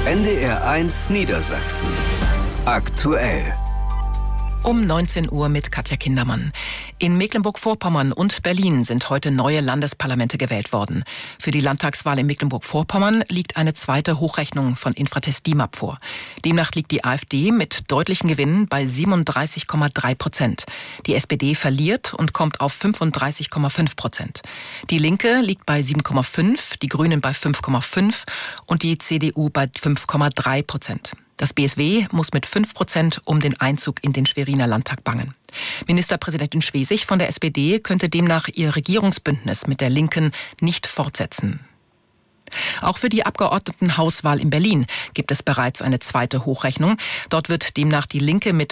NDR1 Niedersachsen. Aktuell. Um 19 Uhr mit Katja Kindermann. In Mecklenburg-Vorpommern und Berlin sind heute neue Landesparlamente gewählt worden. Für die Landtagswahl in Mecklenburg-Vorpommern liegt eine zweite Hochrechnung von Infratest DIMAP vor. Demnach liegt die AfD mit deutlichen Gewinnen bei 37,3%. Die SPD verliert und kommt auf 35,5%. Die Linke liegt bei 7,5%, die Grünen bei 5,5% und die CDU bei 5,3%. Das BSW muss mit 5% um den Einzug in den Schweriner Landtag bangen. Ministerpräsidentin Schwesig von der SPD könnte demnach ihr Regierungsbündnis mit der Linken nicht fortsetzen. Auch für die Abgeordnetenhauswahl in Berlin gibt es bereits eine zweite Hochrechnung. Dort wird demnach die Linke mit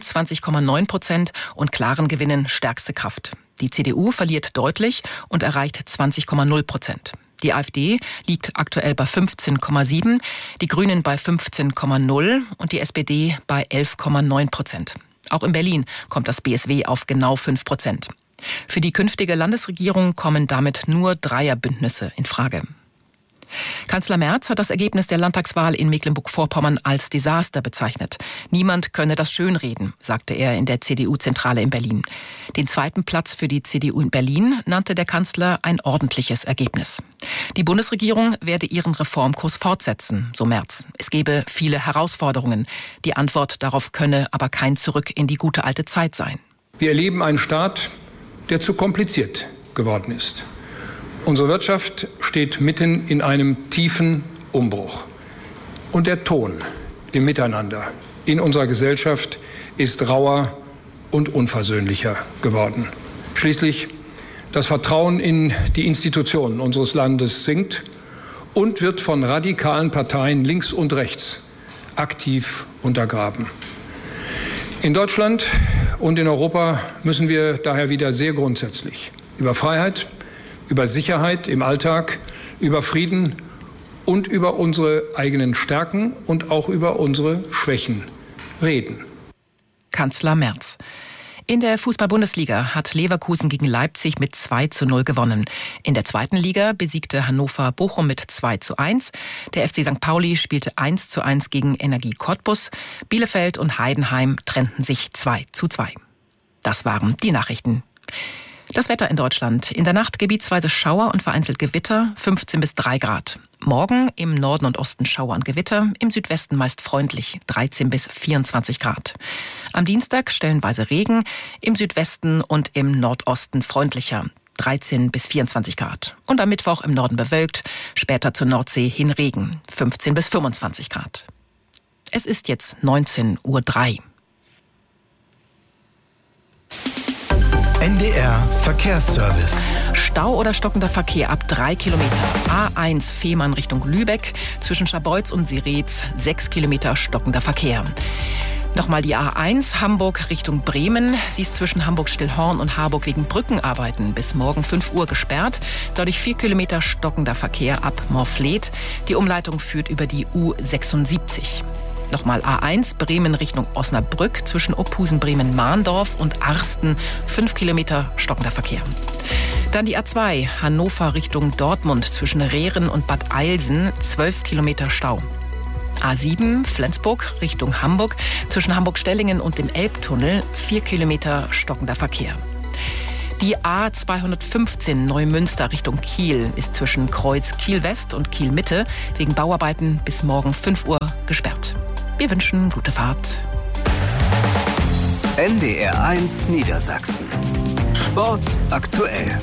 24,9% und klaren Gewinnen stärkste Kraft. Die CDU verliert deutlich und erreicht 20,0%. Die AfD liegt aktuell bei 15,7%, die Grünen bei 15,0% und die SPD bei 11,9%. Auch in Berlin kommt das BSW auf genau 5%. Für die künftige Landesregierung kommen damit nur Dreierbündnisse in Frage. Kanzler Merz hat das Ergebnis der Landtagswahl in Mecklenburg-Vorpommern als Desaster bezeichnet. Niemand könne das schönreden, sagte er in der CDU-Zentrale in Berlin. Den zweiten Platz für die CDU in Berlin nannte der Kanzler ein ordentliches Ergebnis. Die Bundesregierung werde ihren Reformkurs fortsetzen, so Merz. Es gebe viele Herausforderungen. Die Antwort darauf könne aber kein Zurück in die gute alte Zeit sein. Wir erleben einen Staat, der zu kompliziert geworden ist. Unsere Wirtschaft steht mitten in einem tiefen Umbruch. Und der Ton im Miteinander in unserer Gesellschaft ist rauer und unversöhnlicher geworden. Schließlich das Vertrauen in die Institutionen unseres Landes sinkt und wird von radikalen Parteien links und rechts aktiv untergraben. In Deutschland und in Europa müssen wir daher wieder sehr grundsätzlich über Freiheit, über Sicherheit im Alltag, über Frieden und über unsere eigenen Stärken und auch über unsere Schwächen reden. Kanzler Merz. In der Fußball-Bundesliga hat Leverkusen gegen Leipzig mit 2:0 gewonnen. In der zweiten Liga besiegte Hannover Bochum mit 2:1. Der FC St. Pauli spielte 1:1 gegen Energie Cottbus. Bielefeld und Heidenheim trennten sich 2:2. Das waren die Nachrichten. Das Wetter in Deutschland. In der Nacht gebietsweise Schauer und vereinzelt Gewitter, 15 bis 3 Grad. Morgen im Norden und Osten Schauer und Gewitter, im Südwesten meist freundlich, 13 bis 24 Grad. Am Dienstag stellenweise Regen, im Südwesten und im Nordosten freundlicher, 13 bis 24 Grad. Und am Mittwoch im Norden bewölkt, später zur Nordsee hin Regen, 15 bis 25 Grad. Es ist jetzt 19:03 Uhr. NDR Verkehrsservice. Stau oder stockender Verkehr ab 3 Kilometer. A1 Fehmarn Richtung Lübeck. Zwischen Scharbeutz und Siretz 6 Kilometer stockender Verkehr. Nochmal die A1 Hamburg Richtung Bremen. Sie ist zwischen Hamburg-Stillhorn und Harburg wegen Brückenarbeiten bis morgen 5 Uhr gesperrt. Dadurch 4 Kilometer stockender Verkehr ab Morfleet. Die Umleitung führt über die U76. Nochmal A1 Bremen Richtung Osnabrück zwischen Opphusen, Bremen-Mahndorf und Arsten 5 Kilometer stockender Verkehr. Dann die A2 Hannover Richtung Dortmund zwischen Rehren und Bad Eilsen 12 Kilometer Stau. A7 Flensburg Richtung Hamburg zwischen Hamburg-Stellingen und dem Elbtunnel 4 Kilometer stockender Verkehr. Die A215 Neumünster Richtung Kiel ist zwischen Kreuz Kiel-West und Kiel-Mitte wegen Bauarbeiten bis morgen 5 Uhr gesperrt. Wir wünschen gute Fahrt. NDR1 Niedersachsen. Sport aktuell.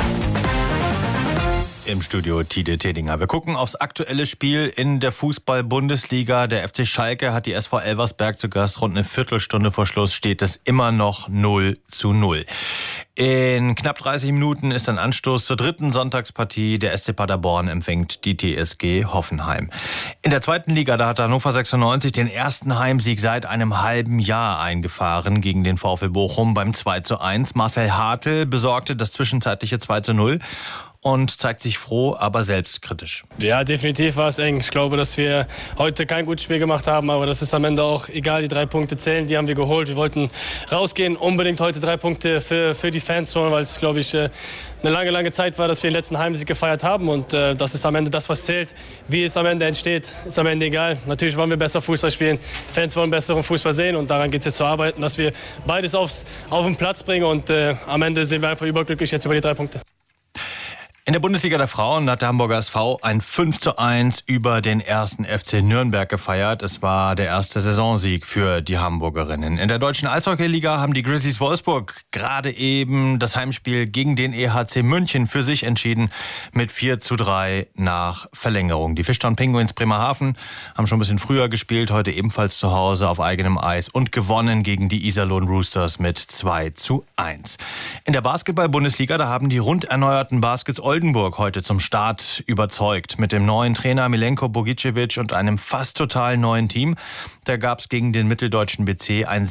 Im Studio Tide Tedinger. Wir gucken aufs aktuelle Spiel in der Fußball-Bundesliga. Der FC Schalke hat die SV Elversberg zu Gast. Rund eine Viertelstunde vor Schluss steht es immer noch 0:0. In knapp 30 Minuten ist ein Anstoß zur dritten Sonntagspartie. Der SC Paderborn empfängt die TSG Hoffenheim. In der zweiten Liga, da hat Hannover 96 den ersten Heimsieg seit einem halben Jahr eingefahren gegen den VfL Bochum beim 2:1. Marcel Hartl besorgte das zwischenzeitliche 2:0. und zeigt sich froh, aber selbstkritisch. Ja, definitiv war es eng. Ich glaube, dass wir heute kein gutes Spiel gemacht haben, aber das ist am Ende auch egal. Die 3 Punkte zählen, die haben wir geholt. Wir wollten rausgehen, unbedingt heute 3 Punkte für die Fans holen, weil es, glaube ich, eine lange Zeit war, dass wir den letzten Heimsieg gefeiert haben. Und das ist am Ende das, was zählt. Wie es am Ende entsteht, ist am Ende egal. Natürlich wollen wir besser Fußball spielen. Die Fans wollen besseren Fußball sehen. Und daran geht es jetzt zu arbeiten, dass wir beides auf den Platz bringen. Und am Ende sind wir einfach überglücklich jetzt über die 3 Punkte. In der Bundesliga der Frauen hat der Hamburger SV ein 5:1 über den 1. FC Nürnberg gefeiert. Es war der erste Saisonsieg für die Hamburgerinnen. In der deutschen Eishockeyliga haben die Grizzlies Wolfsburg gerade eben das Heimspiel gegen den EHC München für sich entschieden mit 4:3 nach Verlängerung. Die Fischtown Penguins Bremerhaven haben schon ein bisschen früher gespielt, heute ebenfalls zu Hause auf eigenem Eis und gewonnen gegen die Iserlohn Roosters mit 2:1. In der Basketball-Bundesliga, da haben die rund erneuerten Baskets Oldenburg heute zum Start überzeugt. Mit dem neuen Trainer Milenko Bogicevic und einem fast total neuen Team. Da gab es gegen den mitteldeutschen BC ein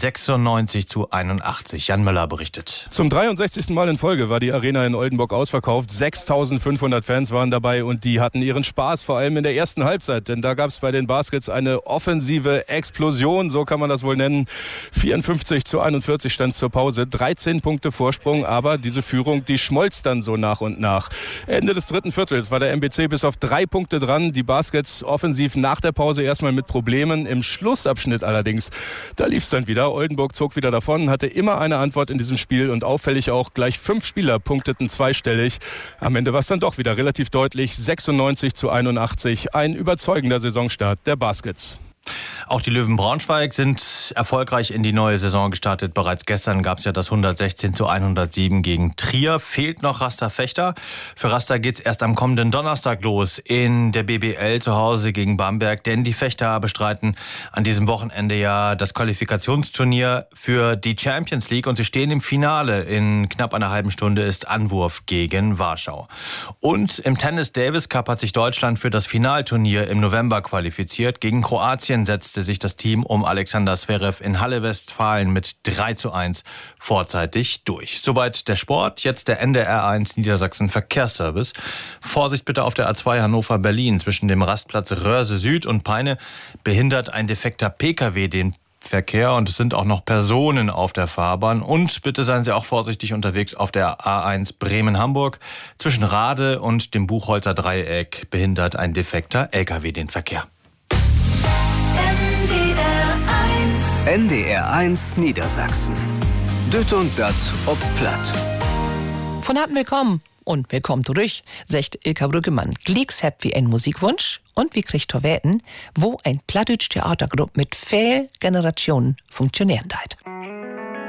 96:81. Jan Möller berichtet. Zum 63. Mal in Folge war die Arena in Oldenburg ausverkauft. 6.500 Fans waren dabei und die hatten ihren Spaß, vor allem in der ersten Halbzeit. Denn da gab es bei den Baskets eine offensive Explosion, so kann man das wohl nennen. 54:41 stand zur Pause, 13 Punkte Vorsprung, aber diese Führung, die schmolz dann so nach und nach. Ende des dritten Viertels war der MBC bis auf 3 Punkte dran. Die Baskets offensiv nach der Pause erstmal mit Problemen. Im Schlussabschnitt allerdings, da lief es dann wieder. Oldenburg zog wieder davon, hatte immer eine Antwort in diesem Spiel und auffällig auch gleich 5 Spieler punkteten zweistellig. Am Ende war es dann doch wieder relativ deutlich, 96:81. Ein überzeugender Saisonstart der Baskets. Auch die Löwen Braunschweig sind erfolgreich in die neue Saison gestartet. Bereits gestern gab es ja das 116:107 gegen Trier. Fehlt noch Rasta Fechter. Für Rasta geht es erst am kommenden Donnerstag los in der BBL zu Hause gegen Bamberg. Denn die Fechter bestreiten an diesem Wochenende ja das Qualifikationsturnier für die Champions League. Und sie stehen im Finale. In knapp einer halben Stunde ist Anwurf gegen Warschau. Und im Tennis Davis Cup hat sich Deutschland für das Finalturnier im November qualifiziert. Gegen Kroatien setzte sich das Team um Alexander Zverev in Halle Westfalen mit 3:1 vorzeitig durch. Soweit der Sport. Jetzt der NDR1 Niedersachsen Verkehrsservice. Vorsicht bitte auf der A2 Hannover-Berlin. Zwischen dem Rastplatz Röhrse Süd und Peine behindert ein defekter Pkw den Verkehr und es sind auch noch Personen auf der Fahrbahn. Und bitte seien Sie auch vorsichtig unterwegs auf der A1 Bremen-Hamburg. Zwischen Rade und dem Buchholzer Dreieck behindert ein defekter Lkw den Verkehr. NDR1 Niedersachsen. Düt und dat ob platt. Von harten Willkommen und willkommen zurück, sagt Ilka Brüggemann. Glicks habt wie ein Musikwunsch und wie kriegt ihr weten, wo ein plattdütsch Theatergruppe mit vielen Generationen funktionieren deit.